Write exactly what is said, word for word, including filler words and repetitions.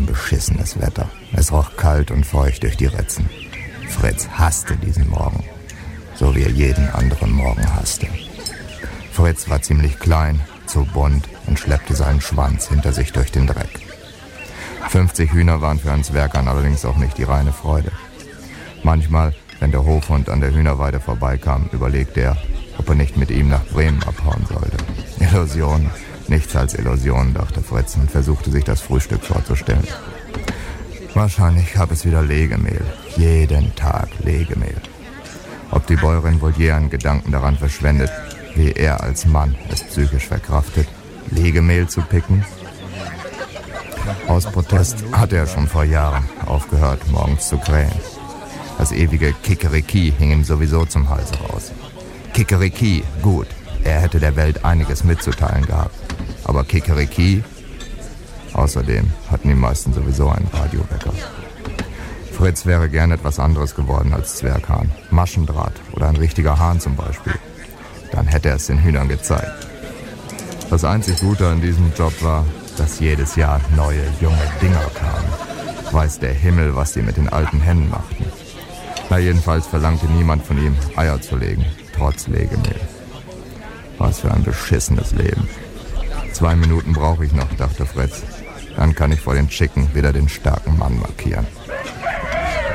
ein beschissenes Wetter. Es roch kalt und feucht durch die Ritzen. Fritz hasste diesen Morgen, so wie er jeden anderen Morgen hasste. Fritz war ziemlich klein, zu bunt und schleppte seinen Schwanz hinter sich durch den Dreck. fünfzig Hühner waren für einen Zwergern allerdings auch nicht die reine Freude. Manchmal, wenn der Hofhund an der Hühnerweide vorbeikam, überlegte er, ob er nicht mit ihm nach Bremen abhauen sollte. Illusion, nichts als Illusion, dachte Fritz und versuchte sich das Frühstück vorzustellen. Wahrscheinlich gab es wieder Legemehl. Jeden Tag Legemehl. Ob die Bäuerin wohl je einen Gedanken daran verschwendet, wie er als Mann es psychisch verkraftet, Legemehl zu picken? Aus Protest hatte er schon vor Jahren aufgehört, morgens zu krähen. Das ewige Kikeriki hing ihm sowieso zum Hals raus. Kikeriki, gut, er hätte der Welt einiges mitzuteilen gehabt. Aber Kikeriki? Außerdem hatten die meisten sowieso einen Radiowecker. Fritz wäre gern etwas anderes geworden als Zwerghahn. Maschendraht oder ein richtiger Hahn zum Beispiel. Dann hätte er es den Hühnern gezeigt. Das einzig Gute an diesem Job war, dass jedes Jahr neue, junge Dinger kamen. Weiß der Himmel, was die mit den alten Hennen machten. Na, jedenfalls verlangte niemand von ihm, Eier zu legen, trotz Legemehl. Was für ein beschissenes Leben. Zwei Minuten brauche ich noch, dachte Fritz. Dann kann ich vor den Chicken wieder den starken Mann markieren.